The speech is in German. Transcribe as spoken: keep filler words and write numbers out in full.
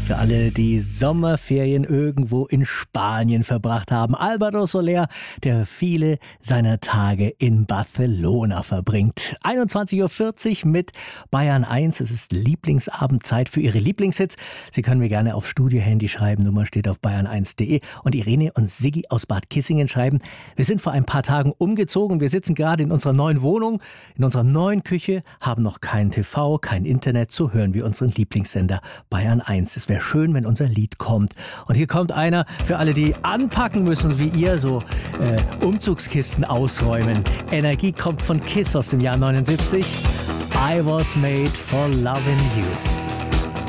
Für alle, die Sommerferien irgendwo in Spanien verbracht haben. Álvaro Soler, der viele seiner Tage in Barcelona verbringt. einundzwanzig Uhr vierzig mit Bayern eins. Es ist Lieblingsabendzeit für Ihre Lieblingshits. Sie können mir gerne auf Studio-Handy schreiben. Nummer steht auf bayern eins punkt de. Und Irene und Siggi aus Bad Kissingen schreiben, wir sind vor ein paar Tagen umgezogen. Wir sitzen gerade in unserer neuen Wohnung, in unserer neuen Küche, haben noch kein T V, kein Internet. So hören wir unseren Lieblingssender Bayern eins. Es wäre schön, wenn unser Lied kommt. Und hier kommt einer für alle, die anpacken müssen, wie ihr, so äh, Umzugskisten ausräumen. Energie kommt von Kiss aus dem Jahr neunundsiebzig. I was made for loving you.